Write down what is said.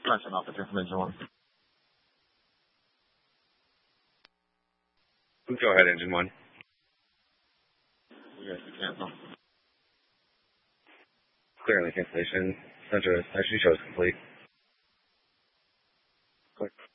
Try to officer from engine one. Go ahead, engine one. You guys can cancel. Clear on the cancellation. Center actually shows complete. Click.